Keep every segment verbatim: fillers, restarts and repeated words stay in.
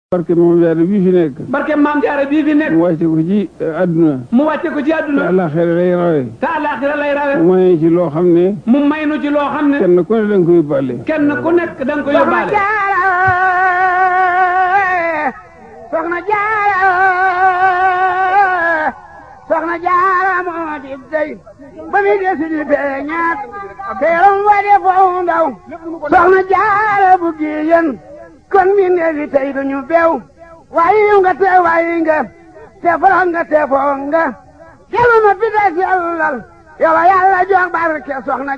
barke Maam Jaara bii fi nekk. barke Maam Jaara bii fi nekk. mu wàcce ko ci àdduna. mu wàcce ko ci àdduna. te àllaaxira lay rawe. te àllaaxira lay rawe. mu may ci loo xam ne. mu may nu ci loo xam ne. kenn ku ne da nga ko yóbbaale. kenn ku nekk da nga ko yóbbaale. Soxna Jaara Soxna Jaara moo di dey ba mi desi di beñaat teeram wa de foofu ndaw Soxna Jaara bu giyen kon mi neefi tey duñu beew waayi nga te waayi nga te foro nga te foo nga jelu ma fi des yàllal yow yàlla jox barke Soxna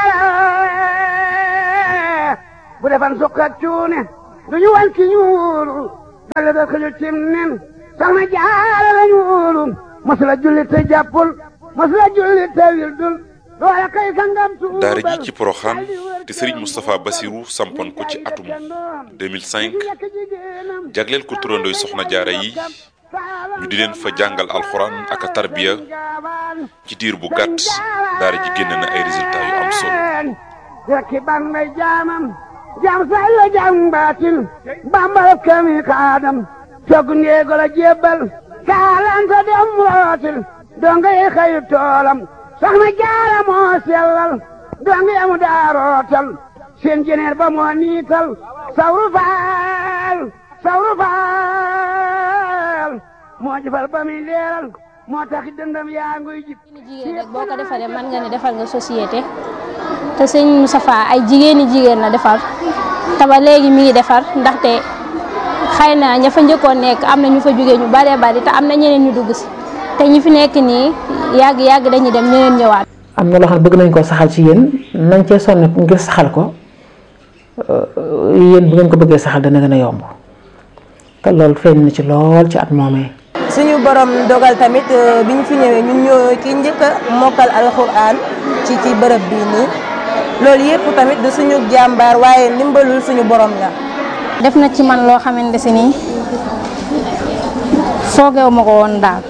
Jaara bu defan sukk ak cuune duñu wan ki ñuulu dale da xëju cim nen Soxna Jaara la ñuulu masula julli te jàppul masula julli te wildul loola kay sangam tuubal daara ji ci Porokhane te Serigne Moustapha Bassirou sampoon ko ci atum deux mille cinq jagleel ko turandooy Soxna Jaara yi ñu di leen fa jàngal alxuraan ak a tarbiya ci diir bu gàtt daara ji génn na ay résultats yu am solo. rekki ban may jaamam jaam say la jaam baatin bambal kami kaadam togg ndeego la jébbal kaalanta dem rootil donga yi xëyu toolam Soxna Jaara moo sellal donga yamu daa rootal seen jeneer ba moo niital sawru faal sawru faal moo jëfal ba muy leeral moo taxi dëndam yaa nguy jib jigéen rek boo ko defaree mën nga ne defal nga société te sëñ Moustapha ay jigéeni jigéen la defar te ba léegi mi ngi defar ndaxte xëy na ña fa njëkkoon nekk am na ñu fa jógee ñu baree bari te am na ñeneen ñu dugg si te ñi fi nekk nii yàgg yàgg dañuy dem ñeneen ñëwaat. am na loo xam ne bëgg nañ koo saxal ci yéen nañ cee sonn ngir saxal ko yéen bu ngeen ko bëggee saxal dana gën a yomb te loolu feeñ na ci lool ci at moomee. suñu borom dogal tamit bi ñu fi ñëwee ñun ñoo ki njëkk a mokkal alxuraan ci ci bërëb bii nii loolu yëpp tamit du suñu jàmbaar waaye ndimbalul suñu borom la. def na ci man loo xamante si nii foogeewu ma ko woon daal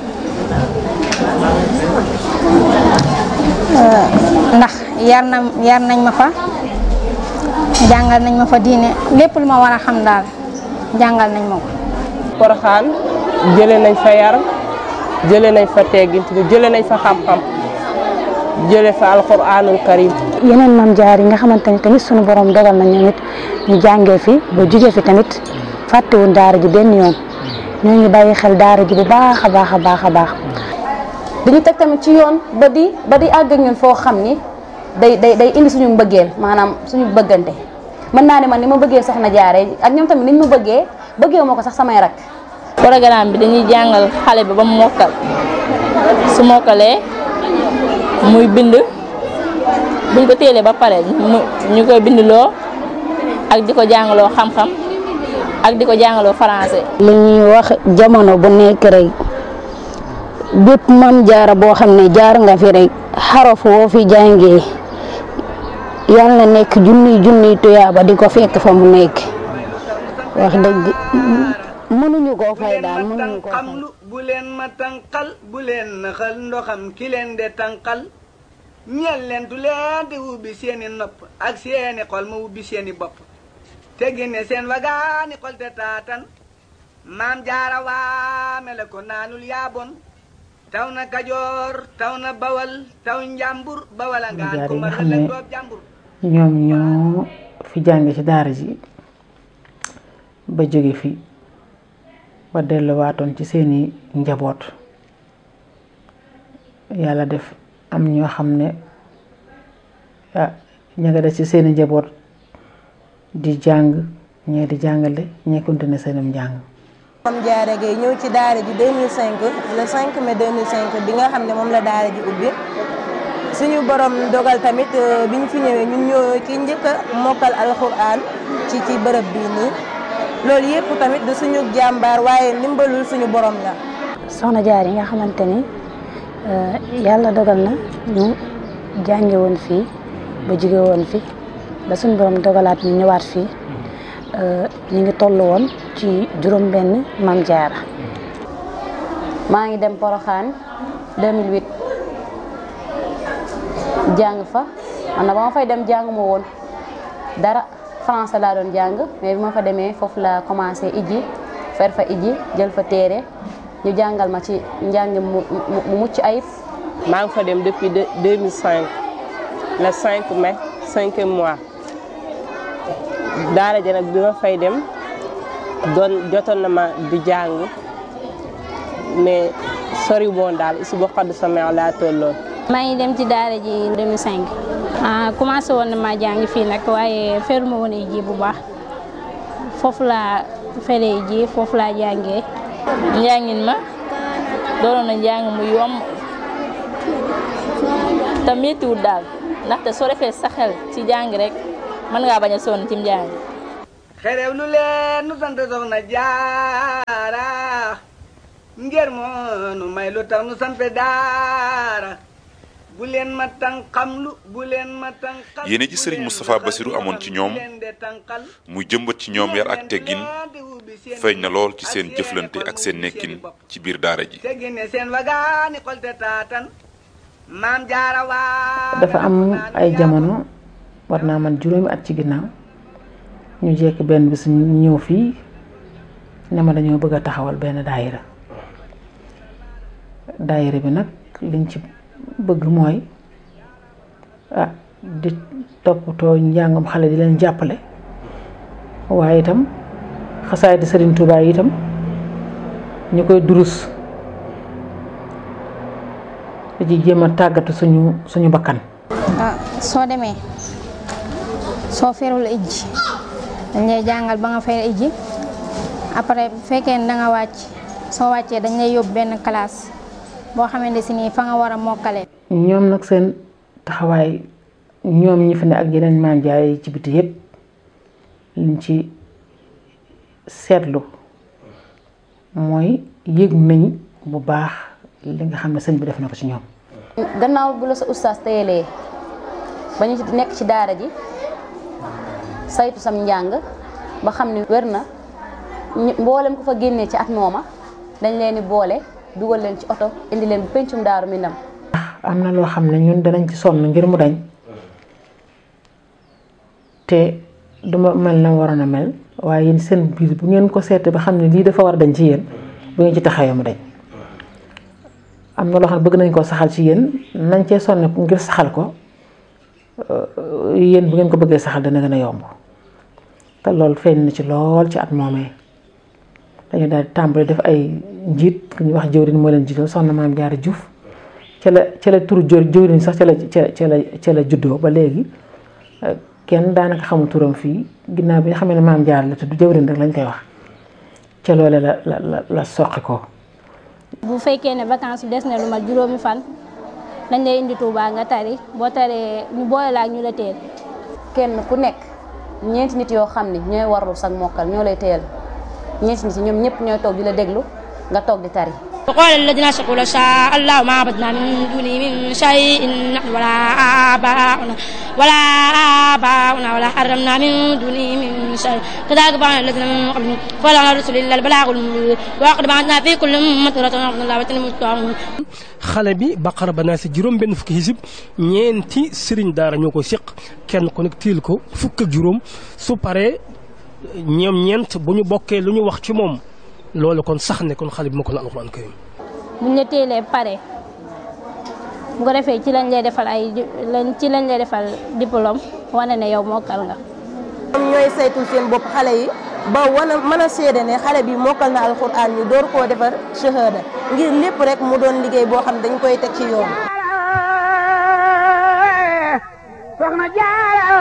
ndax yar na yar nañ ma fa jàngal nañ ma fa diine lépp lu ma war a xam daal jàngal nañ ma ko. Porokhane jëlee nañ fa yar jëlee nañ fa teggin jëlee nañ fa xam-xam jëlee fa alxuraanul karim. yeneen Maam Jaara yi nga xamante ni tamit sunu borom dogal na ñoom it ñu jàngee fi ba jugee fi tamit fàttewuñ daara ji benn yoon ñoo ngi bàyyi xel daara ji bu baax a baax a baax a baax. dañu teg tamit ci yoon ba di ba di àgg ak ñun foo xam ni day day day indi suñu mbëggeel maanaam suñu bëggante mën naa ne man ni ma bëggee Soxna Jaara ak ñoom tamit niñ ma bëggee bëggee ma ko sax samay rak. programme bi dañuy jàngal xale bi ba mu mokkal su mokkalee muy bind buñ ko téelee ba pare ñu koy bindloo ak di ko jàngaloo xam-xam ak di ko jàngaloo français. li ñuy wax jamono bu nekk rek bépp Maam Jaara boo xam ne jaar nga fi rek xaraf woo fi jàngee yàlla na nekk junniy junniy tuyaaba di ko fekk fa mu nekk wax dëgg mënuñu koo fay daal mënuñu koo fay. bu leen ma tànqal bu leen naxal ndoxam ki leen de tànqal ñeel leen du leen di ubbi seeni nopp ak seeni xol ma ubbi seeni bopp te génne seen wagaani xol te taatan Maam Jaara waame la ko naanul yaabon taw na Kajoor taw na Bawal taw Njàmbur Bawal a ngaan ko ma la doob Njàmbur ñoom ñoo fi jànge ci daara ji ba jóge fi ba delluwaatoon ci seeni njaboot yàlla def am ñoo xam ne ah ña nga des ci seeni njaboot di jàng ñee di jàngale ñee continué seenum njàng. Maam Jaara Gaye ñëw ci daara ji deux mille cinq le cinq mai deux mille cinq bi nga xam ne moom la daara ji ubbi suñu borom dogal tamit bi ñu fi ñëwee ñun ñoo ki njëkk a mokkal alxuraan ci ci bërëb bii nii loolu yëpp tamit du suñu jàmbaar waaye ndimbalul suñu borom la. Soxna Jaara yi nga xamante ni yàlla dogal na ñu jànge woon fii ba jóge woon fi ba suñu borom dogalaat ñu ñëwaat fii ñu ngi toll woon ci juróom benn Maam Jaara. maa ngi dem Porokhane deux mille huit jàng fa man na ba ma fay dem jàng ma woon dara français laa doon jàng mais bi ma fa demee foofu la commencé ijji fer fa iji jël fa téere ñu jàngal ma ci njàng mu mu mucc ayib. maa ngi fa dem depuis deux mille cinq le cinq mai cinquième mois daara ja nag bi ma fay dem doon jotoon na ma di jàng mais sori woon daal si boo xaddu sama laa tolloon. maa ngi dem ci daara ji deux mille cinq ah commencé woon na maa jàng fii nag waaye feruma woon ay ji bu baax foofu laa feree ji foofu laa jàngee. njàngin ma doon na njàng mu yomb te méttiwul daal ndaxte soo defee sa xel ci jàng rek mën ngaa bañ a sonn ci njàng. xerew lu leen nu sant soxna jaara ngir moo nu may lu tax nu sampe daara bu leen ma tànqamlu bu leen ma tànqal. yéene ji Serigne Moustapha Bassirou amoon ci ñoom muy jëmbat ci ñoom yar ak teggin feeñ na lool ci seen jëflante ak seen nekkin ci biir daara ji. dafa am ay jamono war naa man juróomi at ci ginnaaw ñu jekk benn bis ñu ñëw fii ne ma dañoo bëgg a taxawal benn daayira daayira bi nag liñ ci bëgg mooy ah di toppatoo njàngam xale di leen jàppale waaye itam xasaay di Serigne Touba yi itam ñu koy durus di jéem a tàggatu suñu suñu bakkan. ah soo demee soo ferul ijji dañ lay jàngal ba nga fer ijji après bu fekkee ne da nga wàcc soo wàccee dañ lay yóbbu benn classe boo xamante si nii fa nga war a mokkale. ñoom nag seen taxawaay ñoom ñi fi ne ak yeneen maam jaay ci biti yëpp liñ ci seetlu mooy yëg nañ bu baax li nga xam ne sëñ bi def na ko ci ñoom. gannaaw bu la sa ustaas teyelee ba ñu nekk ci daara ji saytu sam njàng ba xam ni wér na mboolem ku fa génnee ci at mooma dañ leen di boole dugal leen ci oto indi leen bu pencum Daaru Minam. am na loo xam ne ñun danañ ci sonn ngir mu dañ te duma mel na waroon a mel waaye yéen seen biir bu ngeen ko seetee ba xam ne lii dafa war a dañ ci yéen bu ngeen ci taxawee mu dañ. am na loo xam ne bëgg nañ koo saxal ci yéen nañ cee sonn ngir saxal ko yéen bu ngeen ko bëggee saxal dana gën a yomb te loolu feeñ na ci lool ci at moomee dañu daal di tàmbali def ay njiit ku ñuy wax jëwriñ moo leen jiital soxna Maam Jaara Juuf ca la ca la turu jëwriñ sax ca la ca la ca la juddoo ba léegi kenn daanaka xamul turam fii ginnaaw bi nga xam ne Maam Jaara la tudd jëwriñ rek lañ koy wax ca loole la la la la soqi ko. bu fekkee ne vacances des na lu mat juróomi fan dañ lay indi Touba nga tari boo taree ñu boole la ak ñu la teel. kenn ku nekk ñeenti nit yoo xam ne ñooy warlu sag mokkal ñoo lay teel ñeenti nit ñoom ñëpp ñooy toog di la déglu nga toog di tari. وقال الذين أشركوا لو شاء الله ما عبدنا من دونه من شيء نحن ولا آباؤنا ولا آباؤنا ولا حرمنا من دونه من شيء كذلك فعل الذين من قبلهم فلا على الرسل إلا البلاغ المبين وقد بعثنا في كل أمة رسولا أن الله وتنموا xale bi baqara ba naa si juróom benn fukki xisib ñeenti sëriñ daara ñoo ko seq kenn ku nekk tiil ko fukk ak juróom su paree ñoom ñeent bu ñu bokkee lu ñu wax ci moom loolu kon sax ne kon xale bi ma ko na alxuraan karim buñ la teelee pare bu ko defee ci lañ lay defal ay ci lañ lay defal diplôme wane ne yow mokkal nga. ñoom ñooy saytul seen bopp xale yi ba wana mën a seede ne xale bi mokkal na alxuraan ñu door koo defar shahada ngir lépp rek mu doon liggéey boo xam dañ koy teg ci yoon. soxna Jaara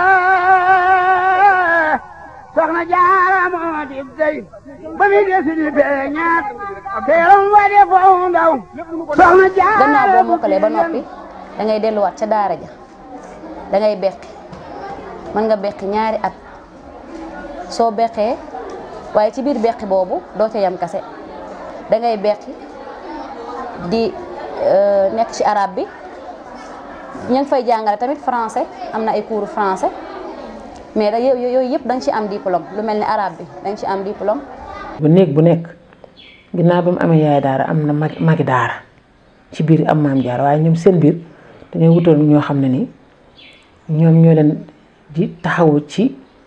soxna Jaara moo di dey ba mi desi di feeñaat teeram wa de foo ndaw soxna Jaara. gannaaw boo mokkalee ba noppi da ngay delluwaat ca daara ja da ngay beqi mën nga beqi ñaari at soo beqee waaye ci biir beqi boobu doo ca yam kase da ngay beqi di nekk ci arabe bi ñu ngi fay jàngale tamit français am na ay cours français mais da yooyu yëpp da nga ci am diplôme lu mel ni arabe bi da nga ci am diplôme. bu néeg bu nekk ginnaaw ba mu amee yaay daara am na mag magi daara ci biir am maam jaar waaye ñoom seen biir dañoo wutal ñoo xam ne ni ñoom ñoo leen di taxawu ci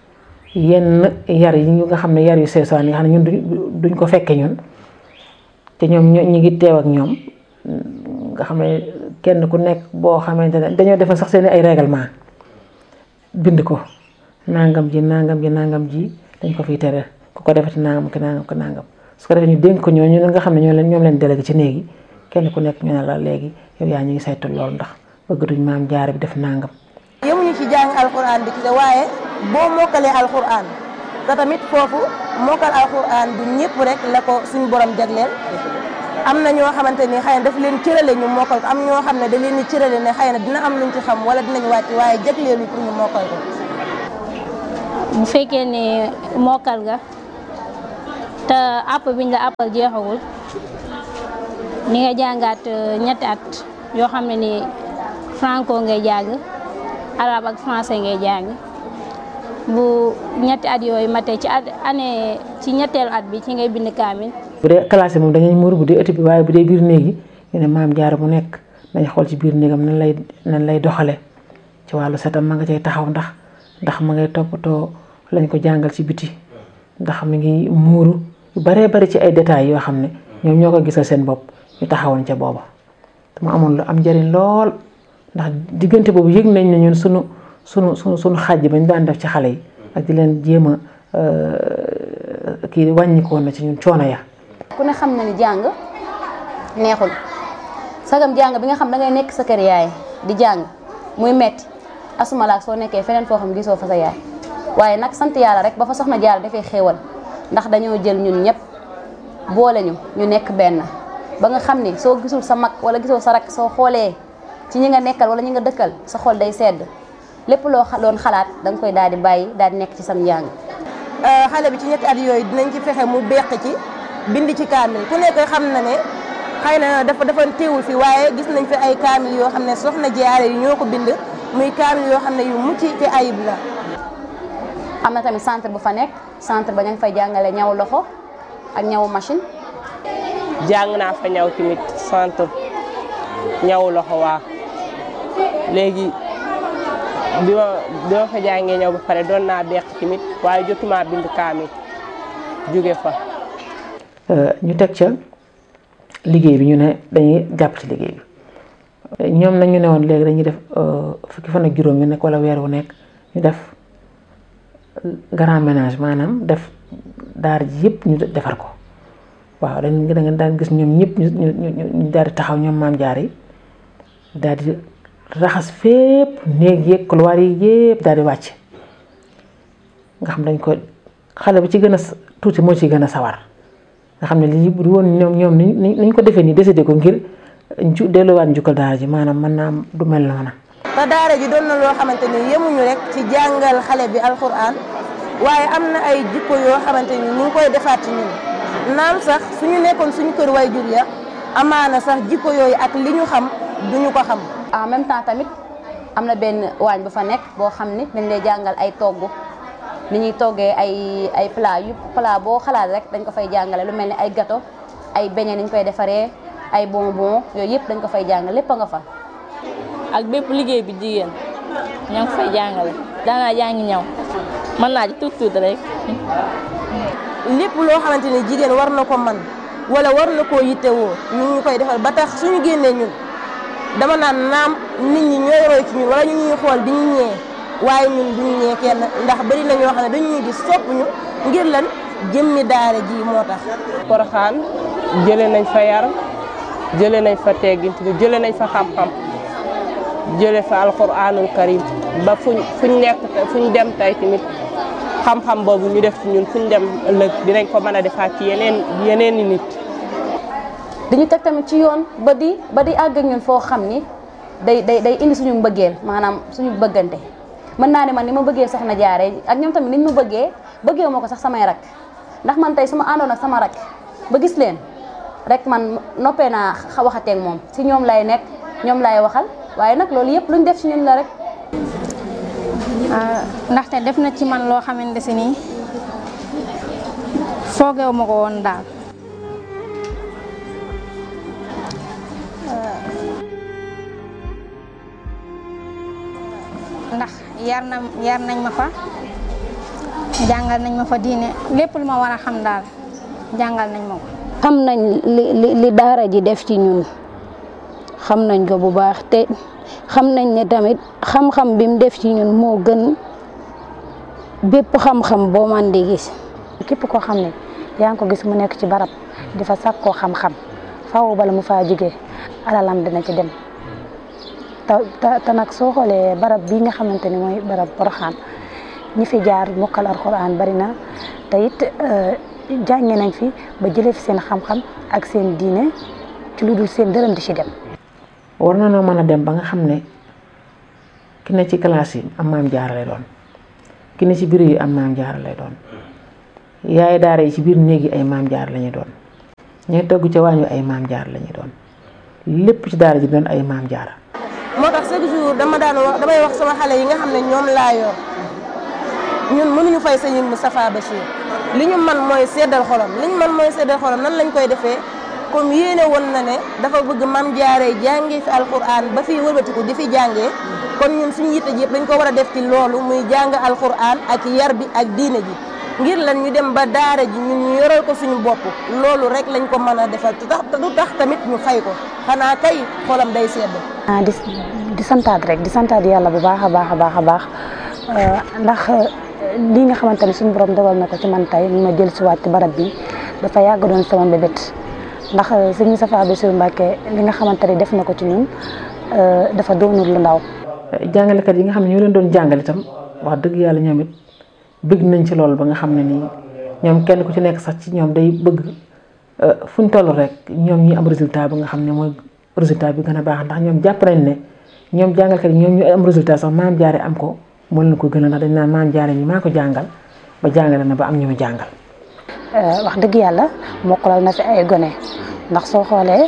yenn yar yi ñu nga xam ne yar yu seesaan yi nga xam ne ñun duñ ko fekke ñun te ñoom ñu ngi teew ak ñoom nga xam ne kenn ku nekk boo xamante ne dañoo defal sax seen ay règlement bind ko nangam ji nangam ji nangam ji dañ ko fiy tere ku ko defati nangam ki nangam ko nangam su ko defee ñu dénk ko ñooñu nga xam ne ñoo leen ñoom leen délégué ci néegi kenn ku nekk ñu ne la léegi yow yaa ñu ngi saytu loolu ndax bëgg duñ maam jaare bi def nangam. yemuñu ci jàng alxuraan bi kese waaye boo mokkalee alxuraan te tamit foofu mokkal alxuraan du ñëpp rek la ko suñu borom jagleel am na ñoo xamante ni xëy na daf leen cërale ñu mokkal ko am ñoo xam ne da leen di cërale ne xëy na dina am luñ ci xam wala dinañ wàcc waaye jagleelu pour ñu mokkal ko. bu fekkee ne mokkal nga te àpp biñ la àppal jeexagul ni nga jàngaat ñetti at yoo xam ne ni franco ngay jàng arabe ak français ngay jàng bu ñetti at yooyu matee ci at année ci ñetteelu at bi ci ngay bind kaamil. bu dee classe moom dañuy muur bu dee ëtt bi waaye bu dee biir néegi ñu ne maam jaara bu nekk dañ xool ci biir néegam nan lay nan lay doxale ci wàllu setam ma nga cay taxaw ndax ndax ma ngay toppatoo lañ ko jàngal ci biti ndax mi ngi muuru yu baree bari ci ay détails yoo xam ne ñoom ñoo ko gisal seen bopp ñu taxawoon ca booba te mu amoon lu am njëriñ lool ndax diggante boobu yëg nañ ne ñun sunu sunu sunu sunu xàjj bañ daan def ci xale yi ak di leen jéem a kii wàññikoon na ci ñun coono ya. ku ne xam na ni jàng neexul sagam jàng bi nga xam da ngay nekk sa kër yaay di jàng muy metti asumalaak soo nekkee feneen foo xam gisoo fa sa yaay waaye nag sant yàlla rek ba fa soxna Jaara dafay xéewal ndax dañoo jël ñun ñëpp boole ñu ñu nekk benn ba nga xam ni soo gisul sa mag wala gisoo sa rak soo xoolee ci ñi nga nekkal wala ñi nga dëkkal sa xol day sedd lépp loo doon xalaat da nga koy daal di bàyyi daal di nekk ci sam njàng. xale bi ci ñetti at yooyu dinañ ci fexe mu beq ci bind ci kaamil ku nekk xam na ne xëy na dafa dafa teewul fi waaye gis nañ fi ay kaamil yoo xam ne soxna Jaara yi ñoo ko bind muy kaamil yoo xam ne yu mucc te ayib la. am na tamit centre bu fa nekk centre ba ña ngi fay jàngale ñaw loxo ak ñaw machine. jàng naa fa ñaw tamit centre ñaw loxo waa léegi bi ma bi ma fa jàngee ñaw ba pare doon naa beq tamit waaye jotuma bind kaamil jóge fa. ñu teg ca liggéey bi ñu ne dañuy jàpp ci liggéey bi ñoom nag ñu ne woon léegi dañuy def fukki fan ak juróom yu nekk wala weer wu nekk ñu def grand ménage maanaam def daara ji yëpp ñu defar ko waaw dañ da nga daan gis ñoom ñëpp ñu ñu ñu daal di taxaw ñoom maam jaar yi daal di raxas fépp néeg yeeg couloir yi yëpp daal di wàcc nga xam dañ ko xale bi ci gën a tuuti moo ci gën a sawar nga xam ne lii bu woon ñoom ñoom ni ñu ko defee nii décidé ko ngir ju delluwaat njukkal daara ji maanaam mën naa am du mel noona. te daara ji doon na loo xamante ni yemuñu rek ci jàngal xale bi alxuraan waaye am na ay jikko yoo xamante ni ñu ngi koy defaat ci ñun naam sax suñu nekkoon suñu kër way jur ya amaana sax jikko yooyu ak li ñu xam duñu ko xam. en même temps tamit am na benn waañ bu fa nekk boo xam ni dañ lay jàngal ay togg ni ñuy toggee ay ay plat yu plat boo xalaat rek dañ ko fay jàngale lu mel ni ay gâteau ay beignet ni ñu koy defaree ay bonbon yooyu yëpp dañ ko fay jàngale lépp a nga fa. ak bépp liggéey bi jigéen ñoo ngi fay jàngale daanaa jàngi ñaw mën naa ci tuut tuut rek. lépp loo xamante ni jigéen war na ko man wala war na koo yittewoo ñu ñu koy defal ba tax suñu génnee ñun dama naan naam nit ñi ñooy roy ci ñun wala ñu ñuy xool di ñu ñee waaye ñun duñu ñee kenn ndax bari na ñoo xam ne dañu ñuy gis sopp ñu ngir lan jëmmi daara ji moo tax. Porokhane jëlee nañ fa yar jëlee nañ fa teggin jëlee nañ fa xam-xam. jële fa alquranul karim ba fuñ fuñ nekk fuñ dem tay tamit xam-xam boobu ñu def ci ñun fuñ dem ëllëg dinañ ko mën a defaat ci yeneen yeneen i nit. dañu teg tamit ci yoon ba di ba di àgg ak ñun foo xam ni day day day indi suñu mbëggeel maanaam suñu bëggante mën naa ne man ni ma bëggee soxna Jaara ak ñoom tamit niñ ma bëggee bëggee ma ko sax samay rak ndax man tey su ma àndoon ak sama rak ba gis leen rek man noppee naa waxateeg moom si ñoom lay nekk ñoom lay waxal. waaye nag loolu yëpp luñ def ci ñun la rek. ndaxte def na ci man loo xamante si nii foogeewu ma ko woon daal. ndax yar na yar nañ ma fa jàngal nañ ma fa diine lépp lu ma war a xam daal jàngal nañ ma ko. xam nañ li li daara ji def ci ñun xam nañ ko bu baax te xam nañ ne tamit xam-xam bi mu def ci ñun moo gën bépp xam-xam boo man di gis. képp koo xam ne yaa ngi ko gis mu nekk ci barab di fa sàkkoo xam-xam faaw bala mu faa jógee alalam dina ci dem te te nag soo xoolee barab bii nga xamante ni mooy barab Porokhane ñi fi jaar mokkal alxuraan bari na te it jànge nañ fi ba jëlee fi seen xam-xam ak seen diine ci lu dul seen dërëm di ci dem. war na noo mën a dem ba nga xam ne ki ne ci classe yi am maam jaara lay doon ki ne ci biir yi am maam jaara lay doon yaay daara yi ci biir néeg yi ay maam jaara la ñuy doon ñooy togg ca waañu ay maam jaara la ñuy doon lépp ci daara ji doon ay maam jaara. moo tax chaque jour dama daan wax damay wax sama xale yi nga xam ne ñoom laa yor ñun mënuñu fay sëñ Moustapha Bachir li ñu man mooy seddal xolam li ñu man mooy seddal xolam nan lañ koy defee comme yéene woon na ne dafa bëgg maam jaaree jàngee fi alquran ba fi wëlbatiku di fi jàngee kon ñun suñu yitte ji yëpp dañ ko war a def ci loolu muy jàng alquran ak yar bi ak diine ji ngir lan ñu dem ba daara ji ñun ñu yoral ko suñu bopp loolu rek lañ ko mën a defal te tax du tax tamit ñu fay ko xanaa kay xolam day sedd. ah di di santaat rek di santaat yàlla bu baax a baax a baax a baax ndax lii nga xamante ne suñu borom dogal na ko ci man tey ñu ma jël si waat ci barab bi dafa yàgg doon sama mbébét ndax sëñ Moustapha Bassirou Mbacké li nga xamante ne def na ko ci ñun dafa doonul lu ndaw. jàngalekat yi nga xam ne ñoo leen doon jàngale itam wax dëgg yàlla ñoom it bëgg nañ ci loolu ba nga xam ne nii ñoom kenn ku ci nekk sax ci ñoom day bëgg fu ñu toll rek ñoom ñi am résultat ba nga xam ne mooy résultat bi gën a baax ndax ñoom jàpp nañ ne ñoom jàngalkat yi ñoom ñu am résultat sax maam jaare am ko moo leen ko gën a ndax dañ naan maam jaare ñi maa ko jàngal ba jàngale na ba am ñu mu jàngal. wax dëgg yàlla mokkalal na fi ay gone ndax soo xoolee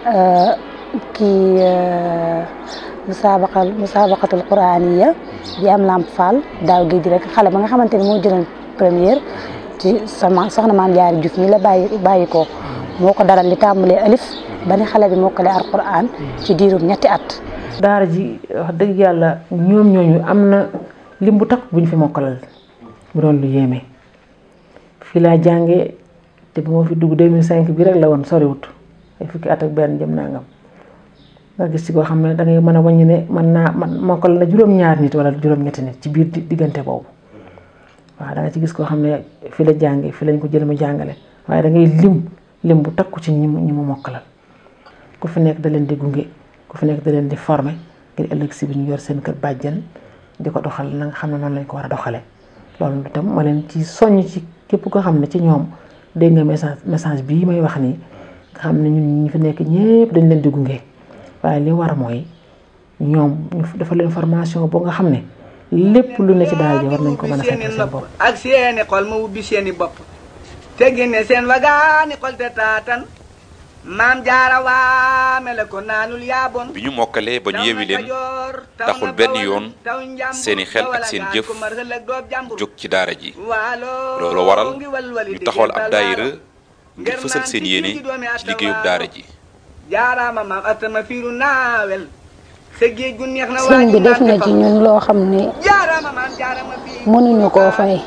kii musaabaqal musaabaqatul quraaniya bi am Lamp Fall daaw géej rek xale ba nga xamante ni moo jëloon première ci sama soxna maam Jaara Juuf mi la bàyyi bàyyi ko moo ko daral li tàmbalee alif ba ni xale bi mokkale alquran ci diirum ñetti at. daara ji wax dëgg yàlla ñoom ñooñu am na lim bu takk bu ñu fi mokkalal bu doon lu yéeme fii laa jàngee te bu ma fi dugg deux mille cinq bi rek la woon soriwut ay fukki at ak benn jëm nangam nga gis ci koo xam ne da ngay mën a wàññi ne mën naa man mokkal na juróom-ñaar nit wala juróom-ñetti nit ci biir diggante boobu waaw da nga ci gis koo xam ne fii la jàngee fii lañ ko jël mu jàngale waaye da ngay lim lim bu takku ci ñi mu ñi mu mokkalal ku fi nekk da leen di gunge ku fi nekk da leen di former ngir ëllëg si bi ñu yor seen kër bàjjen di ko doxal na nga xam ne noonu lañ ko war a doxalee loolu itam ma leen ci soññ ci képp koo xam ne ci ñoom dégg nga message message bii may wax nii nga xam ne ñun ñi fi nekk ñépp dañ leen di gunge waaye li war mooy ñoom ñu dafa leen formation boo nga xam ne lépp lu ne ci daal ji war nañ ko mën a fekk seen bopp ak seeni xol ma ubbi seeni bopp te génne seen wagaani xol te taatan maam jaara waame la ko naanul yaaboon bi ñu mokkalee ba ñu yewi leen taxul benn yoon seeni xel ak seen jëf jóg ci daara ji loolu waral ñu taxawal ab daayira ngir fësal seen yéene ci liggéeyub daara ji jaaraama maam atama fiiru naawel sa géej gu neex na sëñ bi def na ci ñun loo xam ne mënuñu koo fay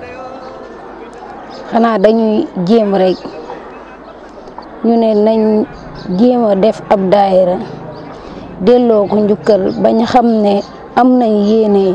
xanaa dañuy jéem rek ñu ne nañ jéem a def ab daayira delloo ko njukkal bañ xam ne am nañ yéene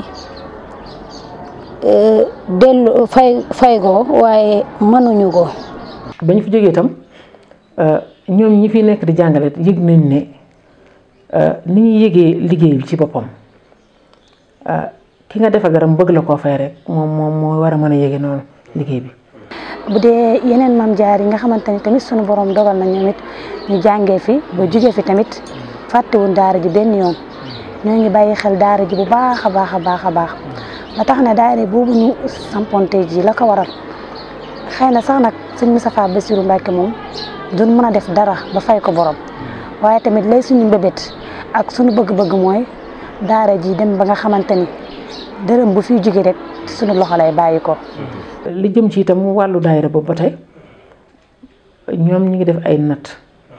delloo fay fay ko waaye mënuñu ko. bañ fi jógee itam ñoom ñi fi nekk di jàngale yëg nañ ne ni ñuy yëgee liggéey bi ci boppam ki nga defal dara mu bëgg la koo fay rek moom moom moo war a mën a yëgee noonu liggéey bi. bu dee yeneen maam jaar yi nga xamante ni tamit sunu borom dogal na ñoom it ñu jàngee fi ba jugee fi tamit fàttewuñ daara ji benn yoon ñoo ngi bàyyi xel daara ji bu baax a baax a baax a baax ba tax na daara boobu ñu samponte ji la ko waral xëy na sax nag sëñ Moustapha Bassirou Mbacké moom duñ mën a def dara ba fay ko borom waaye tamit lay suñu mbébét ak suñu bëgg-bëgg mooy daara ji dem ba nga xamante ni dërëm bu fiy jóge rek suñu loxo lay bàyyi ko. li jëm ci itam wàllu daayira boobu ba tey ñoom ñu ngi def ay natt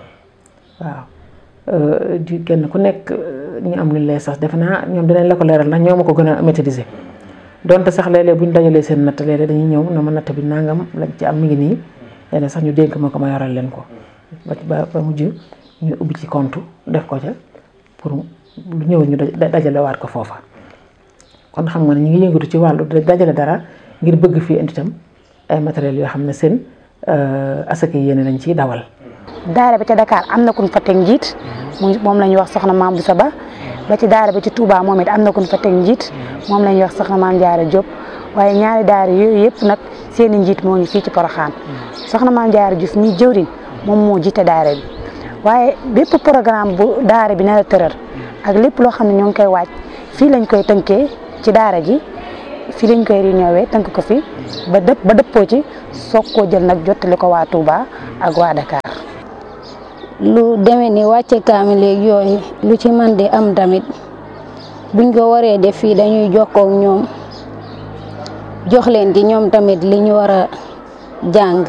waaw di kenn ku nekk ñu am lu lay sax defe naa ñoom dinañ la ko leeral ndax ñoo ma ko gën a maîtriser donte sax léeg-léeg bu ñu dajalee seen natt léeg-léeg dañuy ñëw na ma natt bi nangam lañ ci am mi ngi nii léeg-léeg sax ñu dénk ma ko ma yoral leen ko ba ba mujj ñu ubbi ci compte def ko ca pour lu ñëw ñu dajale waat ko foofa kon xam nga ne ñu ngi yëngatu ci wàllu dajale dara ngir bëgg fii indi itam ay matériels yoo xam ne seen asaka yéene lañ ciy dawal. daara bi ca Dakar am na kuñ fa teg njiit moom la ñuy wax soxna Maam Boussa Ba ba ci daara bi ci Touba moom it am na kuñ fa teg njiit moom la ñuy wax soxna Maam Jaara Diop waaye ñaari daara yooyu yëpp nag seen i njiit moo ngi fii ci Porokhane soxna Maam Jaara Diouf mii jëwriñ moom moo jiite daara bi waaye bépp programme bu daara bi nar a tëral ak lépp loo xam ne ñoo ngi koy waaj fii lañ koy tënkee ci daara ji fii lañ koy réunion tënk ko fi ba dëpp ba dëppoo ci soog koo jël nag jottali ko waa Touba ak waa Dakar. lu demee ni wàcce kaamil léegi yooyu lu ci man di am tamit buñ ko waree def fii dañuy jokkoo ak ñoom jox leen ci ñoom tamit li ñu war a jàng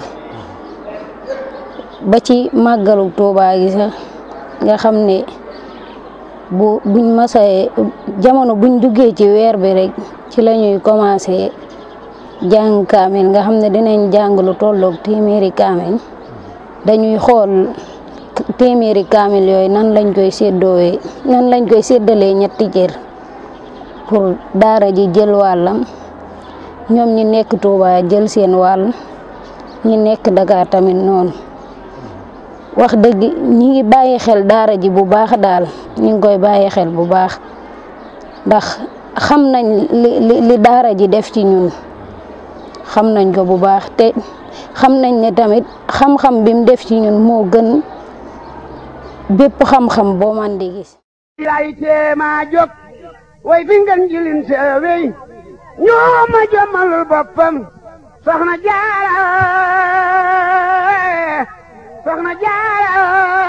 ba ci màggalu Touba gi sax nga xam ne bu buñ masee jamono buñ duggee ci weer bi rek ci la ñuy commencé jàng kaamil nga xam ne dinañ jàng lu tolloog téeméeri kaamil dañuy xool téeméeri kaamil yooyu nan lañ koy séddoowee nan lañ koy séddalee ñetti cër pour daara ji jël wàllam ñoom ñi nekk Touba jël seen wàll ñi nekk Dakar tamit noonu wax dëgg ñi ngi bàyyi xel daara ji bu baax daal ñi ngi koy bàyyi xel bu baax ndax xam nañ li li daara ji def ci ñun xam nañ ko bu baax te xam nañ ne tamit xam-xam bi mu def ci ñun moo gën bépp xam-xam boo man di gis. lay teema jóg way fi ngeen jilin seewey ñoo ma jommalul boppam soxna Jaara soxna Jaara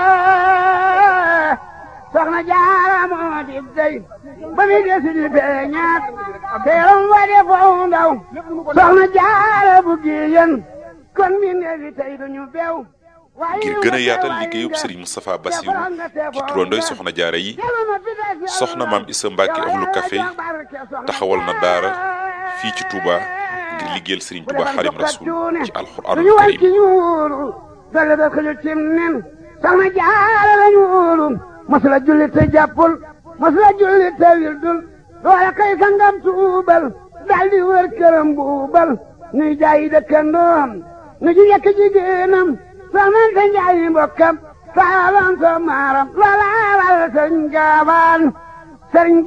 soxna Jaara moo di dey ba mi desi di feeñaat teeram wa de foo ndaw soxna Jaara bu giyen kon mi neefi tey duñu beew ngir gën a yaatal liggéeyub Serigne Moustapha Bassirou ci turandooy soxna jaara yi soxna maam Issa Mbacke Ahlu Café taxawal na daara fii ci Touba ngir liggéeyal Serigne Touba Xadim Rasul ci alxuraanul karim dale da ko cim nen soxna jaara lañu wóolu masula julli te jàppul masula julli te wildul loola kay sangam tuubal daldi wër këram buubal nuy jaayi dëkkandoom nu ji yekk jigéenam soxnan sa njaayi mbokkam saalan sa maaram loola wal sëriñ gaawaan sëriñ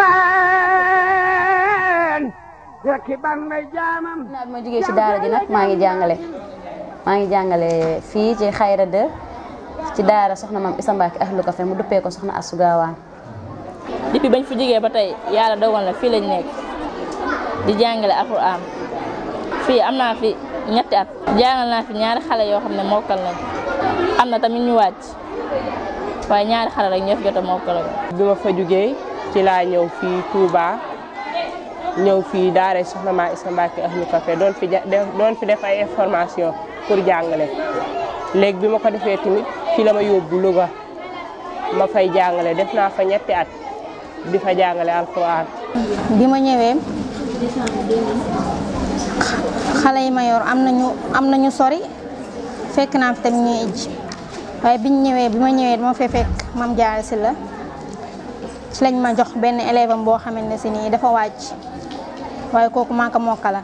gaawaan rekki ban may jaamam naa bi ma jógee ci daara ji nag maa ngi jàngale maa ngi jàngale fii ci Xayra de ci daara soxna maam Issa Mbacke Ahlu Café mu duppee ko soxna Astou Gawane. depuis bañ fi jógee ba tey yàlla dogal na fii lañ nekk di jàngale alxuraan fii am naa fi ñetti at jàngal naa fi ñaari xale yoo xam ne mokkal nañ am na tamit ñu wàcc waaye ñaari xale rek ñoo fi jot a mokkal. bi ma fa jógee ci laa ñëw fii Touba ñëw fii daara soxna maam Issa Mbacke Ahlu Café doon fi doon fi def ay information pour jàngale léegi bi ma ko defee tamit fii la ma yóbbu Louga ma fay jàngale def naa fa ñetti at di fa jàngale alxuraan. bi ma ñëwee xale yi ma yor am nañu am nañu sori fekk naa fi tamit ñuy ijj waaye biñ ñëwee bi ma ñëwee dama fee fekk mam Jaara si la ci lañ ma jox benn élève am boo xamante ne si nii dafa wàcc waaye kooku maa ko mokkala.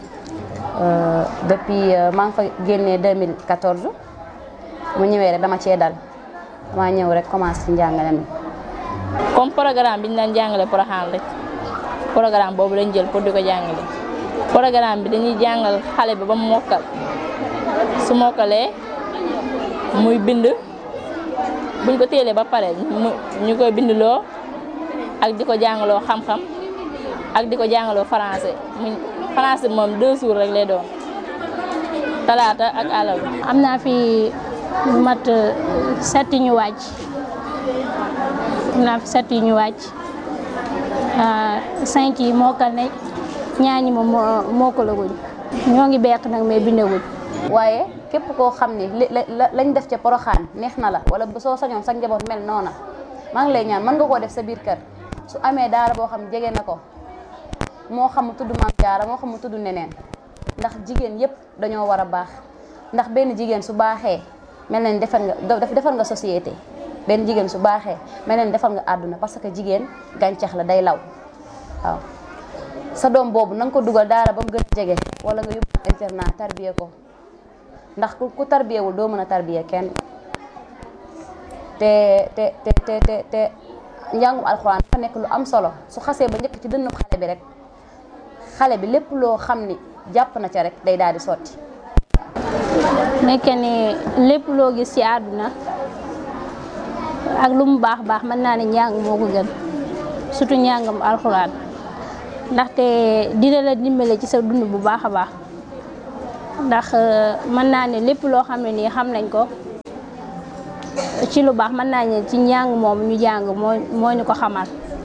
depuis maa ngi fa génnee deux mille quatorze mu ñëwee rek dama cee dal dama ñëw rek commencé ci njàngale mi. comme programme bi ñu daan jàngale Porokhane rek programme boobu lañ jël pour di ko jàngale programme bi dañuy jàngal xale bi ba mu mokkal su mokkalee muy bind buñ ko téelee ba pare ñu koy bindloo ak di ko jàngaloo xam-xam ak di ko jàngaloo français mu français moom deux jours rek lay doon talaata ak àllarba. am naa fi lu mat sept ñu wàcc am naa fi sept ñu wàcc cinq yi mokkal nañ ñaar ñi moom mokkalaguñ ñoo ngi beq nag mais bindaguñ. waaye képp koo xam ni lañ def ca Porokhane neex na la wala soo sañoon sa njaboot mel noona maa ngi lay ñaan mën nga koo def sa biir kër su amee daara boo xam jege na ko moo xam mu tudd Maam Jaara moo xam mu tudd neneen ndax jigéen yépp dañoo war a baax ndax benn jigéen su baaxee mel na ni defar nga defar nga société benn jigéen su baaxee mel na ni defar nga àdduna parce que jigéen gàncax la day law waaw sa doom boobu na nga ko dugal daara ba mu gën a jege wala nga yóbbu internat tarbiye ko ndax ku tarbiyewul doo mën a tarbiye kenn te te te te te te njàngum alxuraan dafa nekk lu am solo su xasee ba njëkk ci dënnub xale bi rek xale bi lépp loo xam ni jàpp na ca rek day daal di sotti. nekk ni lépp loo gis ci àdduna ak lu mu baax baax mën naa ne njàng moo ko gën surtout njàngam alxuraan ndaxte dina la dimbale ci sa dund bu baax a baax ndax mën naa ne lépp loo xam ne nii xam nañ ko ci lu baax mën naa ne ci njàng moom ñu jàng moo moo ñu ko xamal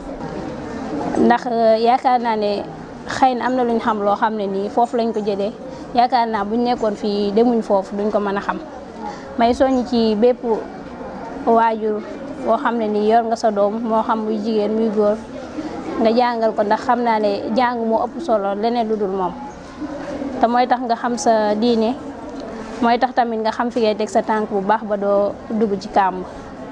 ndax yaakaar naa ne xëy na am na lu ñu xam loo xam ne nii foofu lañ ko jëlee yaakaar naa buñ nekkoon fii demuñ foofu duñ ko mën a xam may soññ ci bépp waajur boo xam ne nii yor nga sa doom moo xam muy jigéen muy góor nga jàngal ko ndax xam naa ne jàng moo ëpp solo leneen lu dul moom te mooy tax nga xam sa diine mooy tax tamit nga xam fi ngay teg sa tànk bu baax ba doo dugg ci kàmb.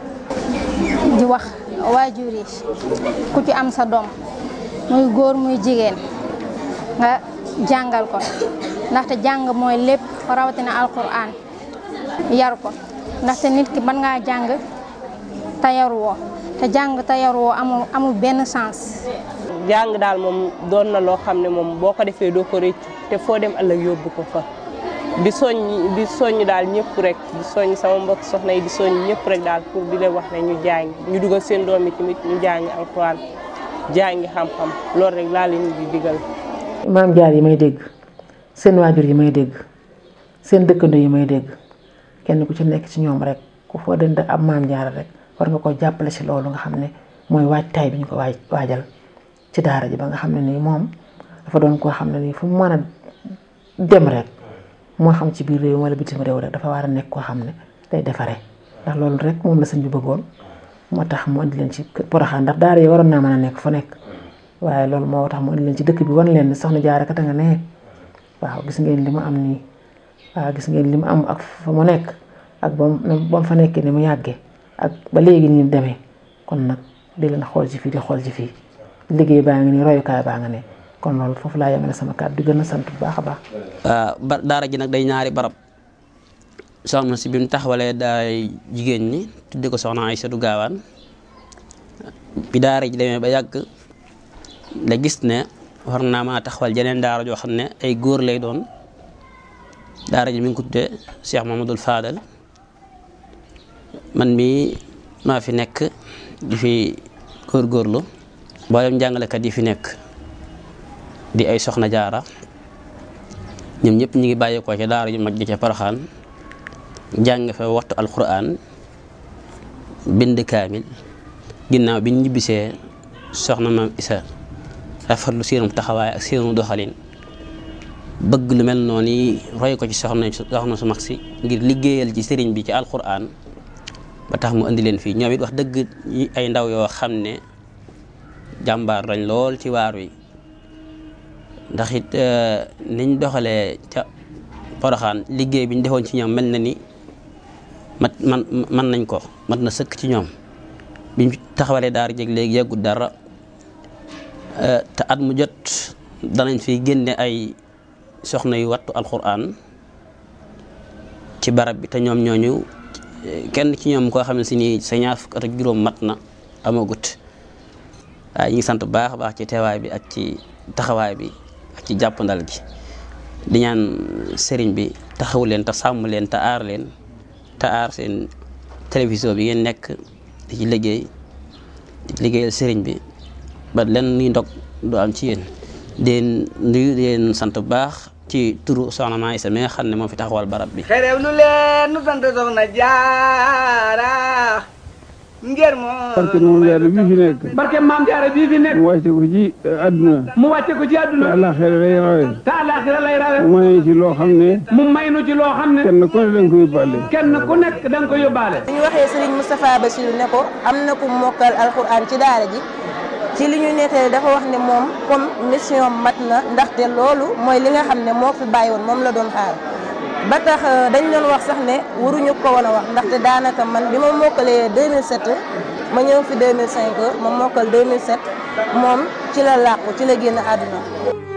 di wax waajur yi ku ci am sa doom muy góor muy jigéen nga jàngal ko ndaxte jàng mooy lépp rawatina alquran yar ko ndaxte nit ki mën ngaa jàng te yaruwoo te jàng te yaruwoo amul amul benn sens. jàng daal moom doon na loo xam ne moom boo ko defee doo ko rëccu te foo dem ëllëg yóbbu ko fa di soññ di soññ daal ñëpp rek di soññ sama mbokk soxna yi di soññ ñëpp rek daal pour di leen wax ne ñu jàng ñu dugal seen doom yi tamit ñu jàng alxuraan jàngi xam-xam loolu rek laa leen di digal. maam jaar yi may dégg seen waajur yi may dégg seen dëkkandoo yi may dégg kenn ku ci nekk ci ñoom rek ku foo dënd ab maam jaar rek war nga ko jàppale ci loolu nga xam ne mooy waajtaay bi ñu ko waaj waajal ci daara ji ba nga xam ne nii moom dafa doon koo xam ne nii fu mu mën a dem rek moo xam ci biir réew wala bitim réew rek dafa war a nekk koo xam ne day defaree ndax loolu rek moom la sëñ bi bëggoon moo tax mu andi leen ci Porokhane ndax daara yi waroon naa mën a nekk fa nekk waaye loolu moo tax mu andi leen ci dëkk bi wan leen ne soxna Jaara kat nga ne waaw gis ngeen li mu am nii waaw gis ngeen li mu am ak fa mu nekk ak ba mu fa nekkee ni mu yàggee ak ba léegi ni mu demee kon nag di leen xool ci fii di xool ci fii liggéey baa ngi nii royukaay baa nga ne kon loolu foofu laa yemale sama kàddu di gën a sant bu baax a baax. ba daara ji nag day ñaari barab soxna si bi mu taxawalee daay jigéen ñi tudde ko soxna Aysatu Gaawaan bi daara ji demee ba yàgg la gis ne war naa maa taxawal jeneen daara joo xam ne ay góor lay doon daara ji mi ngi ko tuddee Cheikh Mamadou Fadal man mii maa fi nekk di fi góorgóorlu mboolem jàngalekat yi fi nekk di ay soxna jaara ñoom ñëpp ñu ngi bàyyeekoo ca daara ju mag ji ca Porokhane jàng fa waxtu alquran bind kaamil ginnaaw bi ñu ñibbisee soxna maam Isa rafetlu seenum taxawaay ak seenu doxalin bëgg lu mel noonu yi roy ko ci soxna soxna su mag si ngir liggéeyal ci sëriñ bi ci alquran ba tax mu indi leen fii ñoom it wax dëgg ay ndaw yoo xam ne jàmbaar lañ lool ci waar wi ndax it niñ doxalee ca Porokhane liggéey bi ñu defoon ci ñoom mel na ni mat man man nañ ko mat na sëkk ci ñoom biñ taxawalee daara jeg léegi yàggut dara te at mu jot danañ fi génne ay soxna yu wattu alquran ci barab bi te ñoom ñooñu kenn ci ñoom koo xam ne si nii sa ñaar fukk at ak juróom mat na amagut waaye ñu ngi sant bu baax a baax ci teewaay bi ak ci taxawaay bi ak ci jàppandal gi di ñaan sëriñ bi taxawu leen te sàmm leen te aar leen te aar seen télévision bi ngeen nekk di ci liggéey di ci liggéeyal sëriñ bi ba len nuy ndog du am ci yéen di nuyu di leen sant bu baax ci turu soxna Maam Isa mi nga xam ne moo fi taxawal barab bi xerew lu leen nu sant soxna Jaara ngir moo barke Maam Jaara bii fi nekk barke Maam Jaara bii fi nekk mu wàcce ko ci àdduna mu wàcce ko ci àdduna te àllaaxira lay rawe te àllaaxira lay rawe mu may ci loo xam ne mu may nu ci loo xam ne kenn ku ne da nga ko yóbbaale kenn ku nekk da nga ko yóbbaale bu ñu waxee Serigne Moustapha Bassirou ne ko am na ku mokkal alxuraan ci daara ji ci ci li ñu nettali dafa wax ne moom comme mission mat na ndaxte loolu mooy li nga xam ne moo fi bàyyi woon moom la doon xaar ba tax dañ doon wax sax ne waruñu ko woon a wax ndaxte daanaka man bi ma mokkalee deux mille sept ma ñëw fi deux mille cinq ma mokkal deux mille sept moom ci la làqu ci la génn àdduna